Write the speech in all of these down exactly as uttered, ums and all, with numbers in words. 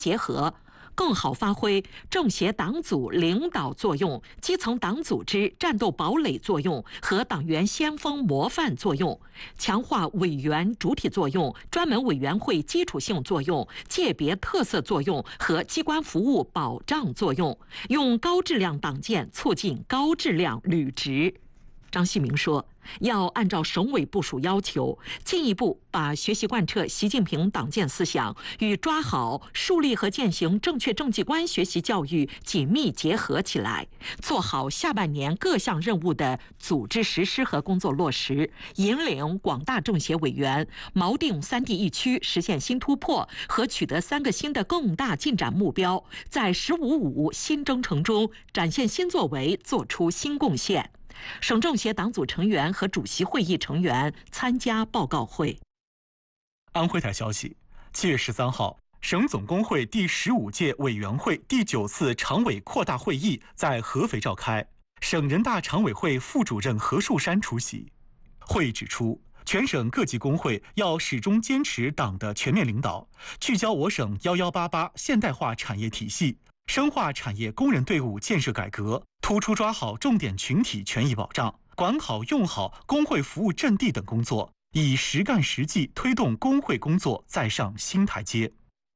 结合，更好发挥政协党组领导作用、基层党组织战斗堡垒作用和党员先锋模范作用，强化委员主体作用、专门委员会基础性作用、界别特色作用和机关服务保障作用，用高质量党建促进高质量履职。张锡明说，要按照省委部署要求，进一步把学习贯彻习近平党建思想与抓好树立和践行正确政绩观学习教育紧密结合起来，做好下半年各项任务的组织实施和工作落实，引领广大政协委员锚定三地一区实现新突破和取得三个新的更大进展目标，在“十五五”新征程中展现新作为，做出新贡献。省政协党组成员和主席会议成员参加报告会。 安徽台消息，七月十三号，省总工会第十五届委员会第九次常委扩大会议在合肥召开，省人大常委会副主任何树山出席。会议指出，全省各级工会要始终坚持党的全面领导，聚焦我省一一八八现代化产业体系，深化产业工人队伍建设改革，突出抓好重点群体权益保障，管好用好工会服务阵地等工作，以实干实际推动工会工作再上新台阶。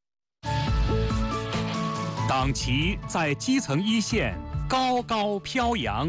党旗在基层一线高高飘扬。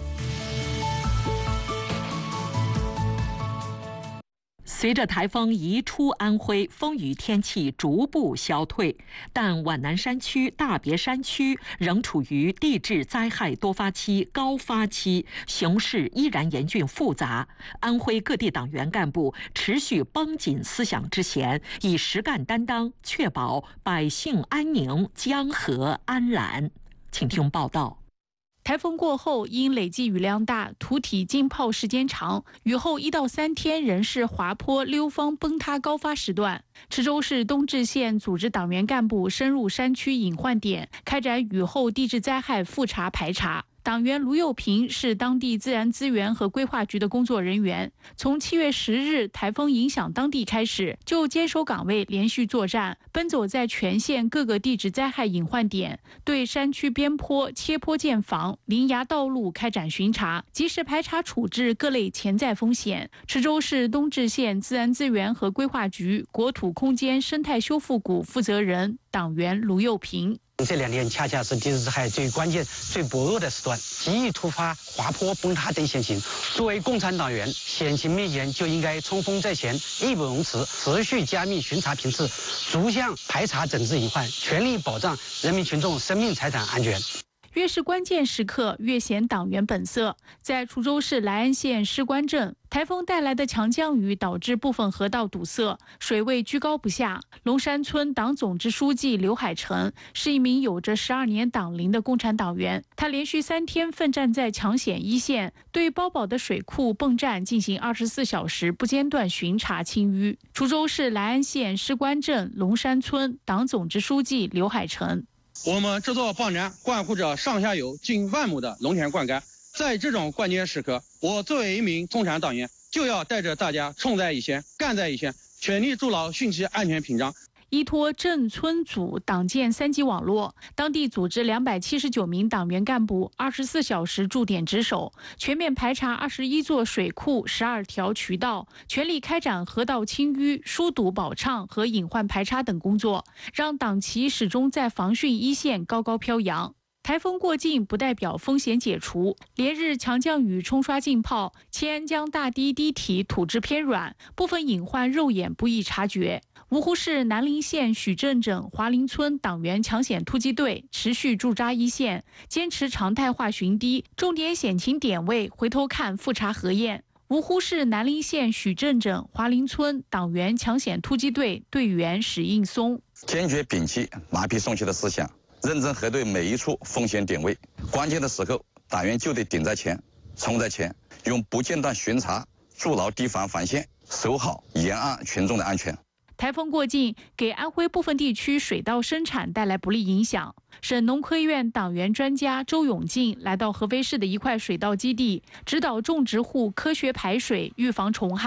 随着台风移出安徽，风雨天气逐步消退，但皖南山区、大别山区仍处于地质灾害多发期、高发期，形势依然严峻复杂。安徽各地党员干部持续绷紧思想之弦，以实干担当，确保百姓安宁、江河安澜。请听报道。 台风过后，因累计雨量大、土体浸泡时间长，雨后一到三天仍是滑坡、溜峰崩塌高发时段。池州市东至县组织党员干部深入山区隐患点，开展雨后地质灾害复查排查。党员卢幼平是当地自然资源和规划局的工作人员，从七月十日台风影响当地开始，就坚守岗位，连续作战，奔走在全县各个地质灾害隐患点，对山区边坡、切坡建房、林崖道路开展巡查，及时排查处置各类潜在风险。池州市东至县自然资源和规划局国土空间生态修复股负责人、党员卢幼平。 这两年恰恰是地质灾害最关键、最薄弱的时段，极易突发滑坡、崩塌等险情。作为共产党员，险情面前就应该冲锋在前，义不容辞，持续加密巡查频次，逐项排查整治隐患，全力保障人民群众生命财产安全。 越是关键时刻，越显党员本色。在滁州市莱安县施官镇，台风带来的强降雨导致部分河道堵塞，水位居高不下。龙山村党总支书记刘海成是一名有着十二年党龄的共产党员，他连续三天奋战在抢险一线，对包保的水库、泵站进行二十四小时不间断巡查清淤。滁州市莱安县施官镇龙山村党总支书记刘海成。 我们这座泵站关乎着上下游近万亩的农田灌溉，在这种关键时刻，我作为一名共产党员，就要带着大家冲在一线，干在一线，全力筑牢汛期安全屏障。 依托镇村组党建三级网络，当地组织两百七十九名党员干部二十四小时驻点值守，全面排查二十一座水库、十二条渠道，全力开展河道清淤、疏堵保畅和隐患排查等工作，让党旗始终在防汛一线高高飘扬。台风过境不代表风险解除，连日强降雨冲刷浸泡，千安江大堤堤体土质偏软，部分隐患肉眼不易察觉。芜湖市南陵县许镇镇华林村党员抢险突击队持续驻扎一线，坚持常态化巡堤，重点险情点位回头看复查核验。芜湖市南陵县许镇镇华林村党员抢险突击队队员史应松坚决摒弃麻痹送气的思想，认真核对每一处风险点位，关键的时候党员就得顶在前、冲在前，用不间断巡查筑牢堤防防线，守好沿岸群众的安全。 台风过境给安徽部分地区水稻生产带来不利影响。省农科院党员专家周永进来到合肥市的一块水稻基地，指导种植户科学排水，预防虫害。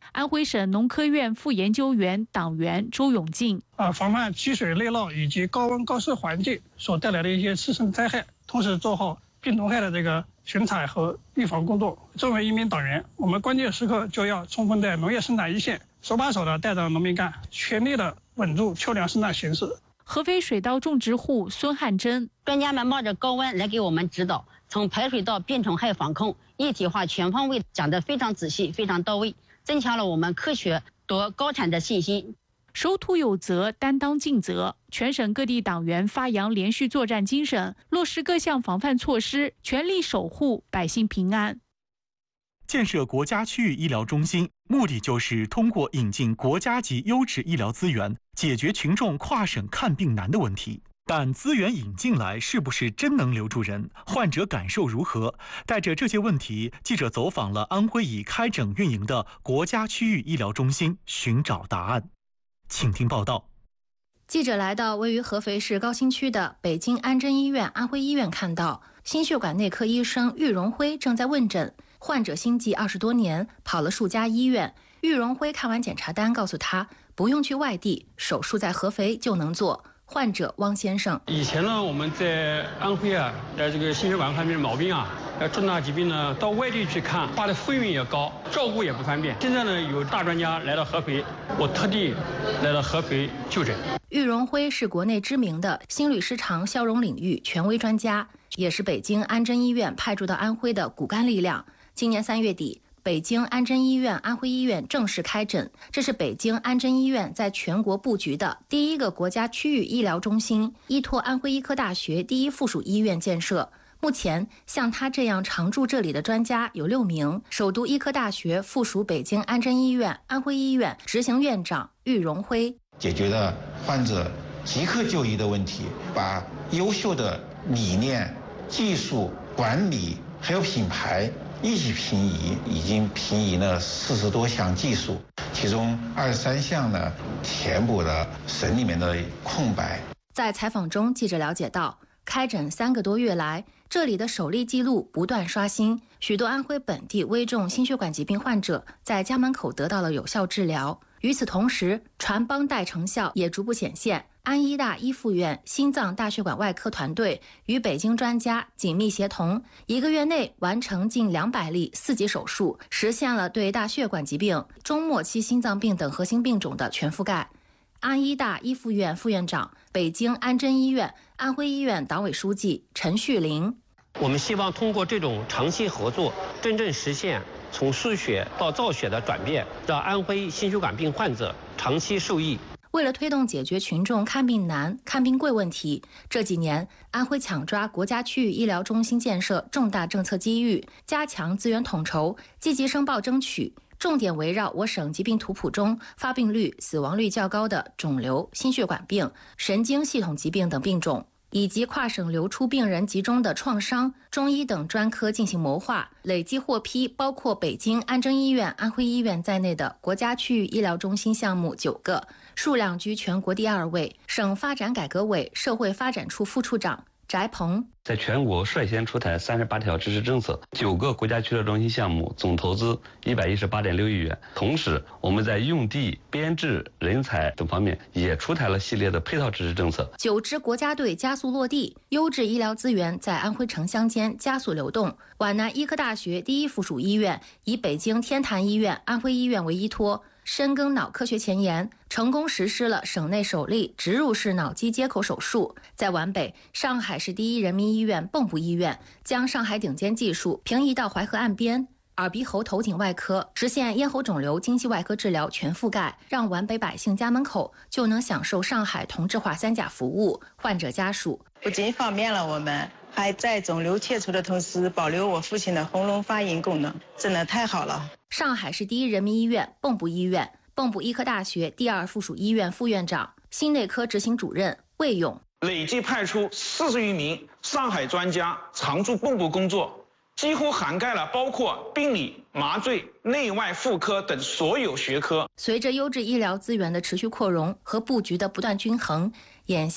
安徽省农科院副研究员、党员周永进。 啊，防范积水内涝以及高温高湿环境所带来的一些次生灾害，同时做好病虫害的这个巡采和预防工作。作为一名党员，我们关键时刻就要充分在农业生产一线，手把手的带着农民干，全力的稳住秋粮生产形势。 合肥水稻种植户孙汉珍， 专家们冒着高温来给我们指导，从排水到病虫害防控一体化全方位讲得非常仔细非常到位，增强了我们科学夺高产的信心。 守土有责，担当尽责。全省各地党员发扬连续作战精神，落实各项防范措施，全力守护百姓平安。 建设国家区域医疗中心，目的就是通过引进国家级优质医疗资源，解决群众跨省看病难的问题。但资源引进来是不是真能留住人？患者感受如何？带着这些问题，记者走访了安徽已开整运营的国家区域医疗中心，寻找答案。请听报道。 记者来到位于合肥市高新区的北京安贞医院安徽医院，看到心血管内科医生郁荣辉正在问诊。患者心悸二十多年，跑了数家医院。郁荣辉看完检查单，告诉他不用去外地，手术在合肥就能做。患者汪先生， 以前呢，我们在安徽啊，在这个心血管方面的毛病啊，呃，重大疾病呢，到外地去看，花的费用也高，照顾也不方便。现在呢，有大专家来到合肥，我特地来到合肥就诊。 郁荣辉是国内知名的心律失常消融领域权威专家，也是北京安贞医院派驻到安徽的骨干力量。今年三月底，北京安贞医院安徽医院正式开诊，这是北京安贞医院在全国布局的第一个国家区域医疗中心，依托安徽医科大学第一附属医院建设。目前，像他这样常驻这里的专家有六名。首都医科大学附属北京安贞医院安徽医院执行院长郁荣辉， 解决了患者即刻就医的问题，把优秀的理念、技术、管理还有品牌一起平移，已经平移了四十多项技术，其中二十三项呢填补了省里面的空白。 在采访中，记者了解到，开诊三个多月来，这里的首例记录不断刷新，许多安徽本地危重心血管疾病患者在家门口得到了有效治疗。与此同时，传帮带成效也逐步显现。安医大一附院心脏大血管外科团队与北京专家紧密协同，一个月内完成近两百例四级手术，实现了对大血管疾病、中末期心脏病等核心病种的全覆盖。安医大一附院副院长、北京安贞医院安徽医院党委书记陈旭林， 我们希望通过这种长期合作，真正实现从输血到造血的转变，让安徽心血管病患者长期受益。 为了推动解决群众看病难、看病贵问题，这几年安徽抢抓国家区域医疗中心建设重大政策机遇，加强资源统筹，积极申报争取，重点围绕我省疾病图谱中发病率、死亡率较高的肿瘤、心血管病、神经系统疾病等病种，以及跨省流出病人集中的创伤、中医等专科进行谋划，累计获批包括北京安贞医院、安徽医院在内的国家区域医疗中心项目九个，数量居全国第二位。省发展改革委社会发展处副处长翟鹏， 在全国率先出台三十八条支持政策，九个国家区疗中心项目，总投资一百一十八点六亿元。同时，我们在用地、编制、人才等方面也出台了系列的配套支持政策。 九支国家队加速落地，优质医疗资源在安徽城乡间加速流动。皖南医科大学第一附属医院以北京天坛医院、安徽医院为依托，深耕脑科学前沿，成功实施了省内首例植入式脑机接口手术。在皖北，上海市第一人民医院蚌埠医院将上海顶尖技术平移到淮河岸边，耳鼻喉头颈外科实现咽喉肿瘤经济外科治疗全覆盖，让皖北百姓家门口就能享受上海同质化三甲服务。患者家属不仅方便了我们，还在肿瘤切除的同时保留我父亲的喉咙发音功能，真的太好了。 上海市第一人民医院蚌埠医院、蚌埠医科大学第二附属医院副院长、心内科执行主任魏勇， 累计派出四十余名上海专家常驻蚌埠工作，几乎涵盖了包括病理、麻醉、内外妇科等所有学科。 随着优质医疗资源的持续扩容和布局的不断均衡，眼下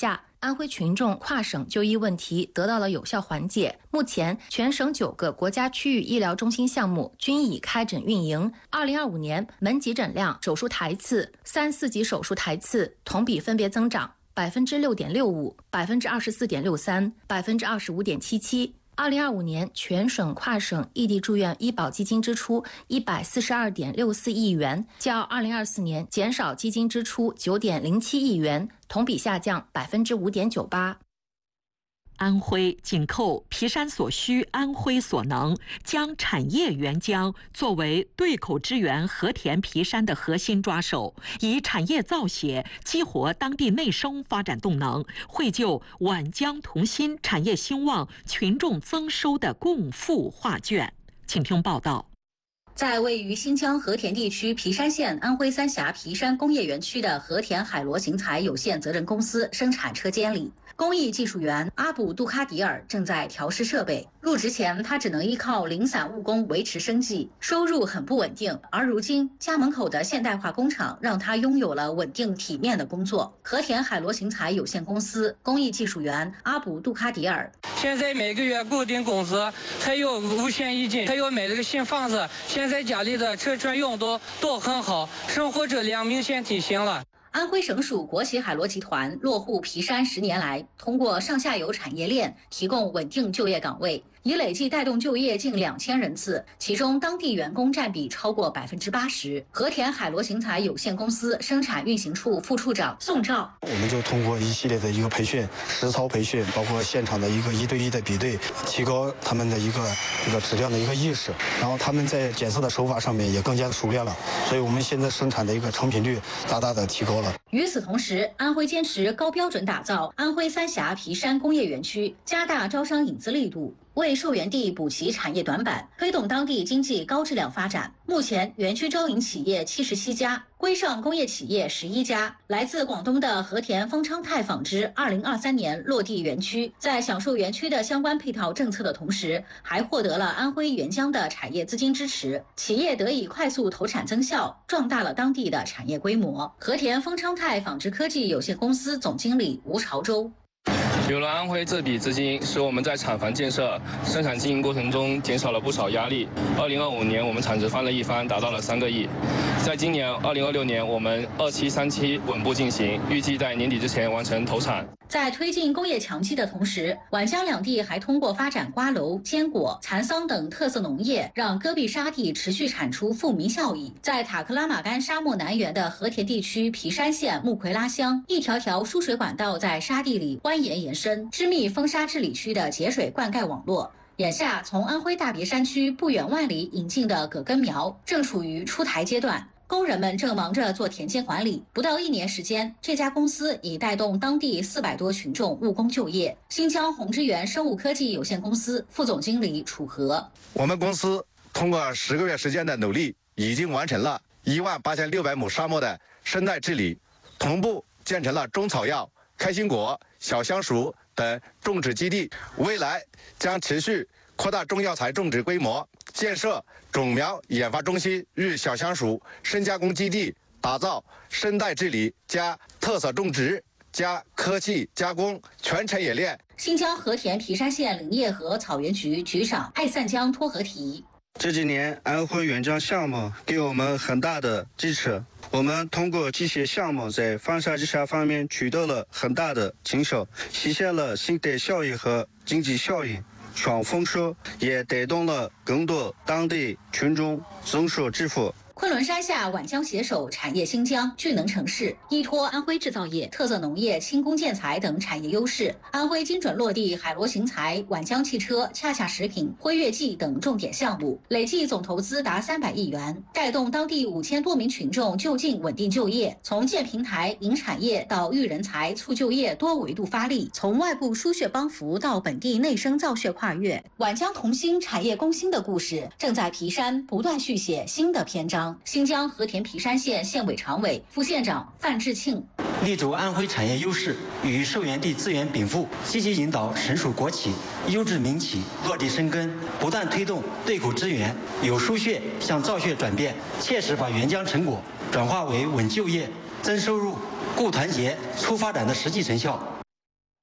安徽群众跨省就医问题得到了有效缓解。目前，全省九个国家区域医疗中心项目均已开诊运营。二零二五年，门急诊量、手术台次、三四级手术台次同比分别增长百分之六点六五、百分之二十四点六三、百分之二十五点七七。二零二五年，全省跨省异地住院医保基金支出一百四十二点六四亿元，较二零二四年减少基金支出九点零七亿元，同比下降百分之五点九八。 安徽紧扣皮山所需、安徽所能，将产业援疆作为对口支援和田皮山的核心抓手，以产业造血激活当地内生发展动能，绘就皖江同心、产业兴旺、群众增收的共富画卷。请听报道。 在位于新疆和田地区皮山县安徽三峡皮山工业园区的和田海螺型材有限责任公司生产车间里，工艺技术员阿卜杜卡迪尔正在调试设备。入职前，他只能依靠零散务工维持生计，收入很不稳定。而如今，家门口的现代化工厂让他拥有了稳定体面的工作。和田海螺型材有限公司工艺技术员阿卜杜卡迪尔： 现在每个月固定工资，还有五险一金，还有买了个新房子。现在家里的车船用度都很好，生活质量明显提升了。 安徽省属国企海螺集团落户皮山十年来，通过上下游产业链提供稳定就业岗位，已累计带动就业近两千人次，其中当地员工占比超过百分之八十。和田海螺型材有限公司生产运行处副处长宋照： 我们就通过一系列的一个培训、实操培训，包括现场的一个一对一的比对，提高他们的一个这个质量的一个意识，然后他们在检测的手法上面也更加熟练了，所以我们现在生产的一个成品率大大的提高了。 与此同时，安徽坚持高标准打造安徽三峡皮山工业园区，加大招商引资力度，为受源地补齐产业短板，推动当地经济高质量发展。目前，园区招引企业七十七家，规上工业企业十一家。来自广东的和田丰昌泰纺织二零二三年落地园区，在享受园区的相关配套政策的同时，还获得了安徽援疆的产业资金支持，企业得以快速投产增效，壮大了当地的产业规模。和田丰昌泰纺织科技有限公司总经理吴朝洲： 有了安徽这笔资金，使我们在厂房建设、生产经营过程中减少了不少压力。二零二五年，我们产值翻了一番，达到了三个亿。在今年二零二六年，我们二期、三期稳步进行，预计在年底之前完成投产。 在推进工业强基的同时，皖江两地还通过发展瓜蒌、坚果、蚕桑等特色农业，让戈壁沙地持续产出富民效益。在塔克拉玛干沙漠南缘的和田地区皮山县木奎拉乡，一条条输水管道在沙地里蜿蜒延伸，织密风沙治理区的节水灌溉网络。眼下，从安徽大别山区不远万里引进的葛根苗正处于出台阶段。工人们正忙着做田间管理，不到一年时间，这家公司已带动当地四百多群众务工就业。新疆红之源生物科技有限公司副总经理楚和： 我们公司通过十个月时间的努力，已经完成了一万八千六百亩沙漠的生态治理，同步建成了中草药、开心果、小香薯等种植基地，未来将持续扩大中药材种植规模，建设种苗研发中心与小香薯深加工基地，打造生态治理加特色种植加科技加工全产业链。 新疆和田皮山县林业和草原局局长艾散江托合提： 这几年安徽援疆项目给我们很大的支持，我们通过这些项目在防沙治沙方面取得了很大的成效，实现了生态效益和经济效益双丰收，也带动了更多当地群众增收致富。 昆仑山下皖江携手产业兴疆聚能城市，依托安徽制造业、特色农业、轻工建材等产业优势，安徽精准落地海螺型材、皖江汽车、恰恰食品、辉跃记等重点项目，累计总投资达三百亿元，带动当地五千多名群众就近稳定就业。从建平台、引产业到育人才、促就业多维度发力，从外部输血帮扶到本地内生造血跨越，皖江同心产业攻心的故事正在皮山不断续写新的篇章。新疆和田皮山县县委常委、副县长范志庆： 立足安徽产业优势与受源地资源禀赋，积极引导省属国企、优质民企落地生根，不断推动对口支援由输血向造血转变，切实把援疆成果转化为稳就业、增收入、固团结、促发展的实际成效。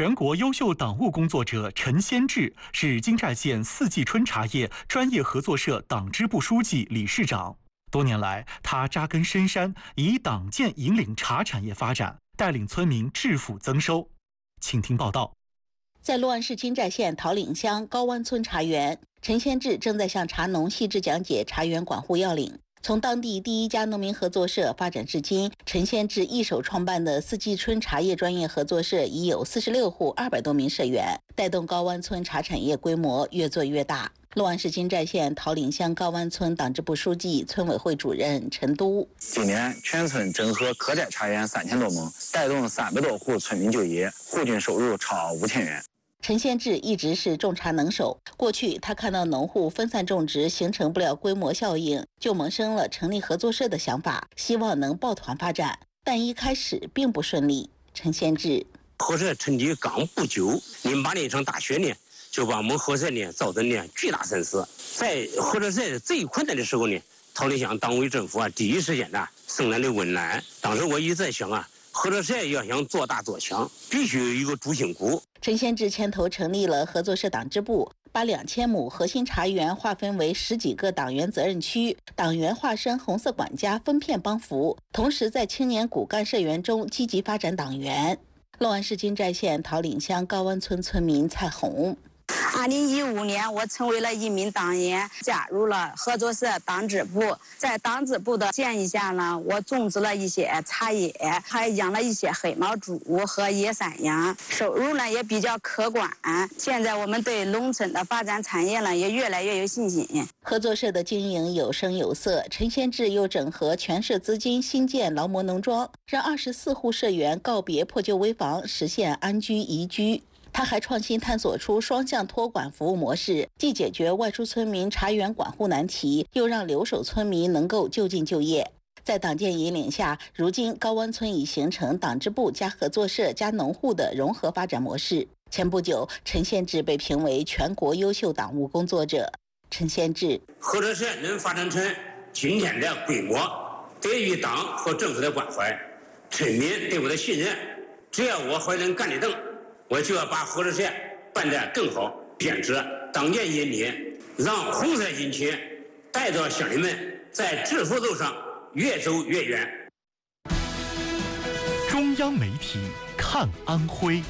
全国优秀党务工作者陈先志是金寨县四季春茶叶专业合作社党支部书记、理事长。多年来，他扎根深山，以党建引领茶产业发展，带领村民致富增收。请听报道。 在六安市金寨县桃岭乡高湾村茶园，陈先志正在向茶农细致讲解茶园管护要领。从当地第一家农民合作社发展至今，陈先志一手创办的四季春茶叶专业合作社已有四十六户二百多名社员，带动高湾村茶产业规模越做越大。六安市金寨县桃岭乡高湾村党支部书记、村委会主任陈都： 今年全村整合可摘茶园三千多亩，带动三百多户村民就业，户均收入超五千元。 陈先志一直是种茶能手，过去他看到农户分散种植形成不了规模效应，就萌生了成立合作社的想法，希望能抱团发展，但一开始并不顺利。陈先志： 合作社成立刚不久，零八年一场大雪呢，就把我们合作社呢造成呢巨大损失。在合作社最困难的时候呢，桃岭乡党委政府啊第一时间呢送来的温暖。当时我一直在想啊，合作社要想做大做强，必须有一个主心骨。 陈先志牵头成立了合作社党支部，把两千亩核心茶园划分为十几个党员责任区，党员化身红色管家，分片帮扶，同时在青年骨干社员中积极发展党员。六安市金寨县桃岭乡高湾村村民蔡红： 二零一五年，我成为了一名党员，加入了合作社党支部。在党支部的建议下呢，我种植了一些茶叶，还养了一些黑毛猪和野山羊，收入呢也比较可观。现在我们对农村的发展产业呢也越来越有信心。 合作社的经营有声有色，陈先志又整合全社资金新建劳模农庄，让二十四户社员告别破旧危房，实现安居宜居。他还创新探索出双向托管服务模式，既解决外出村民茶园管护难题，又让留守村民能够就近就业。在党建引领下，如今高湾村已形成党支部加合作社加农户的融合发展模式。前不久，陈先志被评为全国优秀党务工作者。陈先志： 合作社能发展成今天的规模，得益于党和政府的关怀，村民对我的信任。只要我还能干得动，我就要把合作社办得更好，编织党建引领，让红色引擎带着乡亲们在致富路上越走越远。 中央媒体看安徽。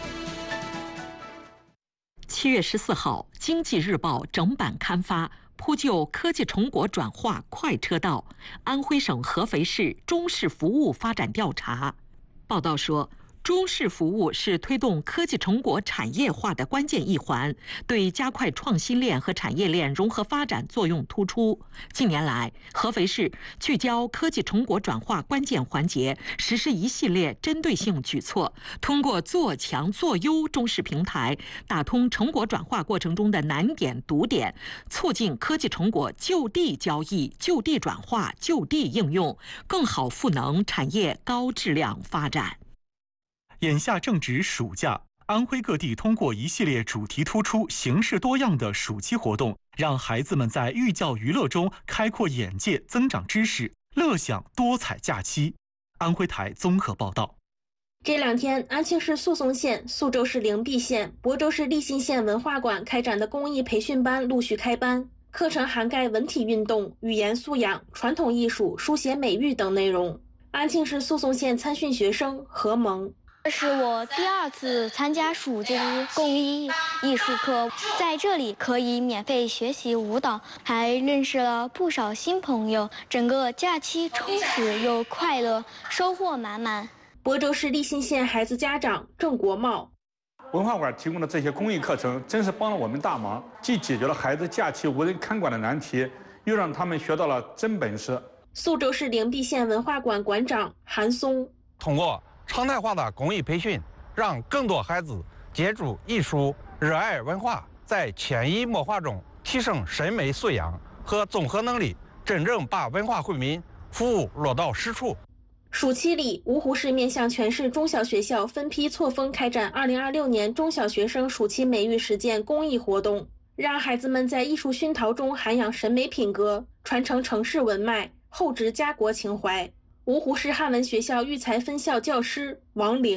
七月十四号，《经济日报》整版刊发铺就科技成果转化快车道安徽省合肥市中式服务发展调查。报道说，中式服务是推动科技成果产业化的关键一环，对加快创新链和产业链融合发展作用突出。近年来，合肥市聚焦科技成果转化关键环节，实施一系列针对性举措，通过做强做优中式平台，打通成果转化过程中的难点堵点，促进科技成果就地交易、就地转化、就地应用，更好赋能产业高质量发展。 眼下正值暑假，安徽各地通过一系列主题突出、形式多样的暑期活动，让孩子们在寓教于乐中开阔眼界、增长知识，乐享多彩假期。安徽台综合报道。 这两天，安庆市宿松县、宿州市灵璧县、亳州市立新县文化馆开展的公益培训班陆续开班，课程涵盖文体运动、语言素养、传统艺术、书写美育等内容。安庆市宿松县参训学生何萌。 这是我第二次参加暑期公益艺术课，在这里可以免费学习舞蹈，还认识了不少新朋友，整个假期充实又快乐，收获满满。 亳州市立新县孩子家长郑国茂： 文化馆提供的这些公益课程真是帮了我们大忙，既解决了孩子假期无人看管的难题，又让他们学到了真本事。 宿州市灵璧县文化馆馆长韩松： 通过常态化的公益培训，让更多孩子接触艺术、热爱文化，在潜移默化中提升审美素养和综合能力，真正把文化惠民服务落到实处。 暑期里，芜湖市面向全市中小学校分批错峰开展二零二六年中小学生暑期美育实践公益活动，让孩子们在艺术熏陶中涵养审美品格，传承城市文脉，厚植家国情怀。芜湖市汉文学校育才分校教师王玲：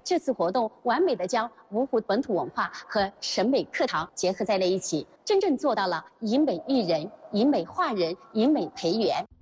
这次活动完美的将芜湖本土文化和审美课堂结合在了一起，真正做到了以美育人、以美化人、以美培元。